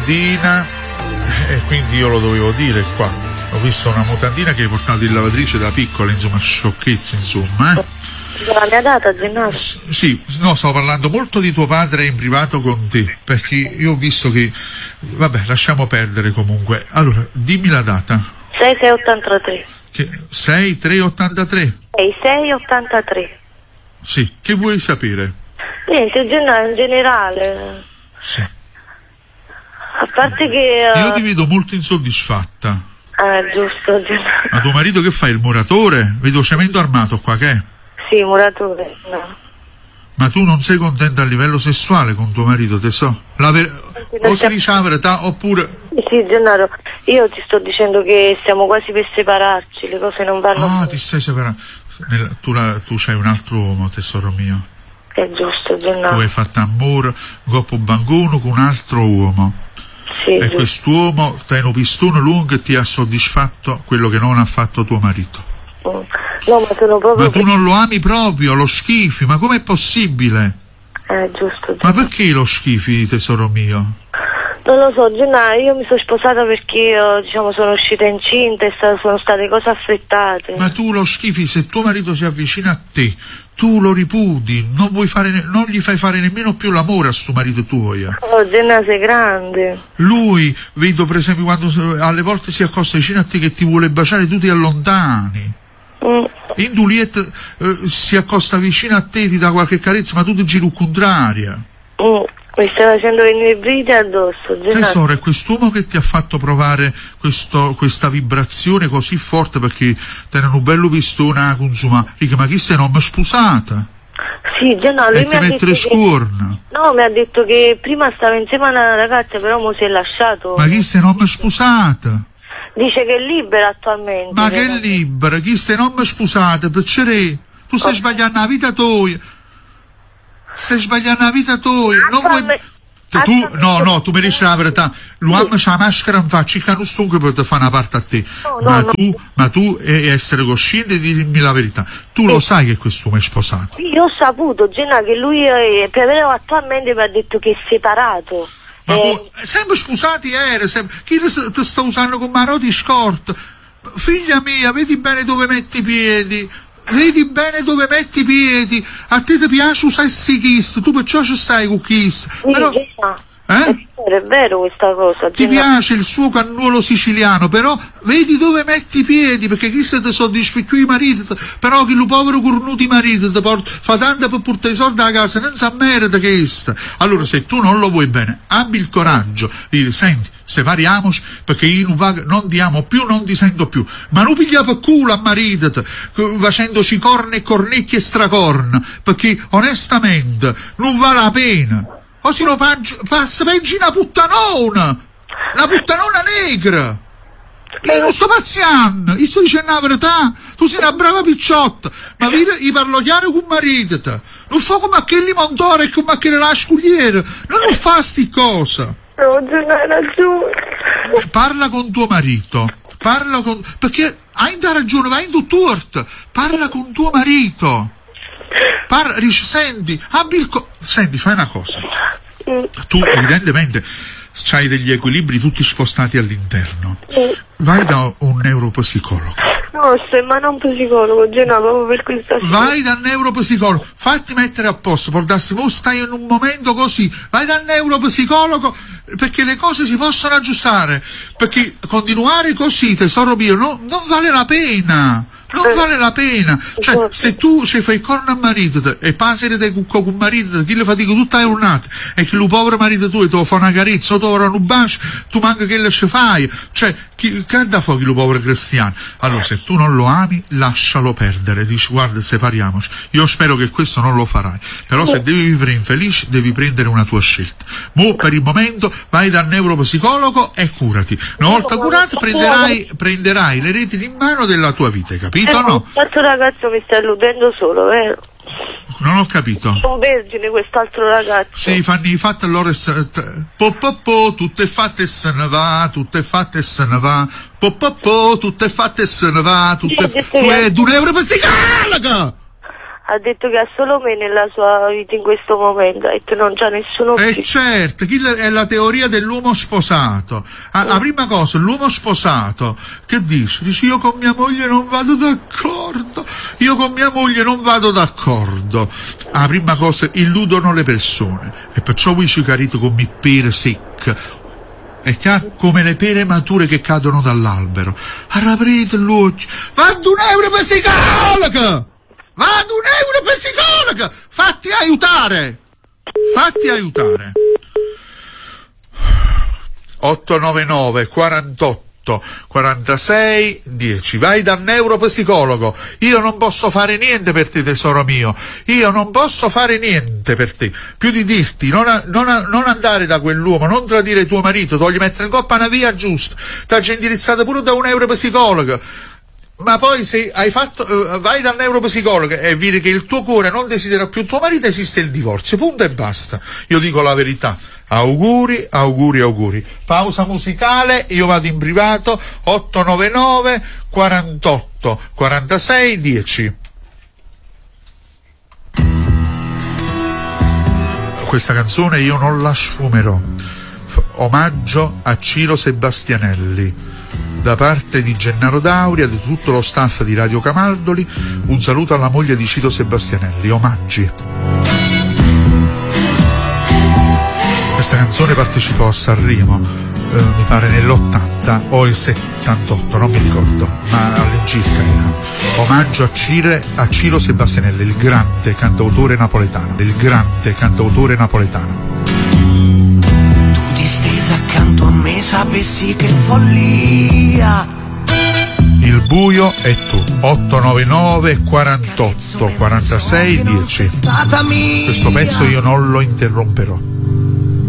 mutandina, e quindi io lo dovevo dire qua. Ho visto una mutandina che hai portato in lavatrice da piccola, insomma, sciocchezza, insomma, La mia data, Gennaro? Sì, no, stavo parlando molto di tuo padre in privato con te, perché io ho visto che... Vabbè, lasciamo perdere comunque. Allora, dimmi la data. 6683. 6383? 6683. Sì, che vuoi sapere? Niente, Gennaro, in generale. Sì. A parte che... Io ti vedo molto insoddisfatta. Giusto, Gennaro. Ma tuo marito che fa? Il muratore? Vedo cemento armato qua, che è? Sì, muratore, no. Ma tu non sei contenta a livello sessuale con tuo marito, te so? O si dice la verità oppure... Sì, Gennaro, io ti sto dicendo che stiamo quasi per separarci, le cose non vanno bene. ti stai separando. Tu c'hai un altro uomo, tesoro mio. È giusto, Gennaro. Tu hai fatto amore coppo banguno con un altro uomo. Sì, e quest'uomo ti ha un pistone lungo e ti ha soddisfatto quello che non ha fatto tuo marito. No, ma sono proprio... Ma tu non lo ami proprio, lo schifi, ma com'è possibile? Giusto. Ma perché lo schifi, tesoro mio? Non lo so, Gennaro, io mi sono sposata perché io, sono uscita incinta e sono state cose affrettate. Ma tu lo schifi, se tuo marito si avvicina a te, tu lo ripudi, non gli fai fare nemmeno più l'amore a sto marito tuo. Oh, Gennaro, sei grande. Lui, vedo per esempio quando alle volte si accosta vicino a te che ti vuole baciare, tu ti allontani. In Juliette si accosta vicino a te, ti dà qualche carezza, ma tu ti giri contraria. Mi stai facendo venire i brividi addosso, Gennaro. Tesoro, è quest'uomo che ti ha fatto provare questa vibrazione così forte, perché tengono un bello pistone a consumare. Ma chi sei, non mi sposata? Sì, Gennaro, lui e mi ti ha mette detto le scorna. No, mi ha detto che prima stava insieme a una ragazza, però mo si è lasciato. Ma chi sei, non mi sposata? Dice che è libera attualmente. Ma che è libera? Chi sei, non mi sposata? Perché tu stai sbagliando la vita tua. Stai sbagliando la vita tua. Non vuoi... tu mi dici la verità. L'uomo c'ha la maschera in faccia, che non sto per te fare una parte a te. Ma tu essere cosciente di dirmi la verità. Tu lo sai che quest'uomo è sposato. Io ho saputo, Gennaro, che lui però attualmente mi ha detto che è separato. Ma sempre sposati chi ti sta usando con maroti scort? Figlia mia, vedi bene dove metti i piedi. Vedi bene dove metti i piedi. A te ti piace usare il kiss, tu perciò ci stai con kiss. Sì, però è vero questa cosa. Ti piace il suo cannuolo siciliano, però vedi dove metti i piedi, perché chi se ti soddisfa più i mariti, però che lo povero cornuto marito ti fa tanto per portare i soldi a casa, non sa merita che sta. Allora se tu non lo vuoi bene, abbi il coraggio di dire: senti, separiamoci, perché io non ti amo più, non ti sento più, ma non piglia per culo a marito facendoci corna e cornecchi e stracorna, perché onestamente non vale la pena. O se no passa peggio una puttanona negra. Io non sto pazziando, io sto dicendo la verità. Tu sei una brava picciotta, ma io parlo chiaro con marito, non fa come aquelli montore e come aquelle lascugliere, non fa sti cosa. No, hai ragione. Parla con tuo marito, perché hai ragione, vai in tutt'orto, parla con tuo marito. Dice: senti, senti, fai una cosa. Tu evidentemente c'hai degli equilibri tutti spostati all'interno. Vai da un neuropsicologo. No, ma non psicologo, proprio per questa cosa. Vai dal neuropsicologo, fatti mettere a posto, portassimo, stai in un momento così, vai dal neuropsicologo, perché le cose si possono aggiustare, perché continuare così, tesoro mio, non vale la pena. Non vale la pena, cioè se tu ci fai corno a marito e passi di cucco con marito, chi le fatica tutta la giornata e che lo povero marito tuo ti fa una carezza o ti fa un bacio, tu manca che le ci fai, cioè che da fuoco lo povero cristiano. Allora se tu non lo ami, lascialo perdere, dici: guarda, separiamoci. Io spero che questo non lo farai, però se devi vivere infelice devi prendere una tua scelta. Per il momento vai dal neuropsicologo e curati. Una volta curato prenderai le redini in mano della tua vita, capito? No? Questo ragazzo mi sta illudendo solo, vero? Non ho capito. Sono vergine quest'altro ragazzo. Sì, fanno i fatti allora tutto è fatto e se ne va, tutto è fatto e se ne va, tutto è fatto e se ne va, tu è un neuropsicologo! ha detto che ha solo me nella sua vita in questo momento, ha detto non c'è nessuno più. Certo, è la teoria dell'uomo sposato. La prima cosa, l'uomo sposato, che dice? Dice io con mia moglie non vado d'accordo, La prima cosa, illudono le persone, e perciò voi ci carite come pere secche, è chiaro? Come le pere mature che cadono dall'albero. Arraprete l'occhio, vado €1 per psicologa! Fatti aiutare! 899 48 46 10. Vai dal neuropsicologo. Io non posso fare niente per te, tesoro mio. Io non posso fare niente per te. Più di dirti non andare da quell'uomo, non tradire tuo marito, togli mettere in coppa una via giusta. T'ha indirizzato pure da un neuropsicologo. Ma poi se hai fatto vai dal neuropsicologo e vedi che il tuo cuore non desidera più tuo marito, esiste il divorzio, punto e basta. Io dico la verità. Auguri. Pausa musicale, io vado in privato. 899 48 46 10. Questa canzone io non la sfumerò. Omaggio a Ciro Sebastianelli da parte di Gennaro Dauria, di tutto lo staff di Radio Camaldoli. Un saluto alla moglie di Ciro Sebastianelli. Omaggi. Questa canzone partecipò a Sanremo, mi pare nell'80 o il 78, non mi ricordo, ma all'incirca era. Omaggio a Ciro Sebastianelli, il grande cantautore napoletano. Distesa accanto a me, sapessi che follia. Il buio è tu. 899 48 46 10. Questo pezzo io non lo interromperò.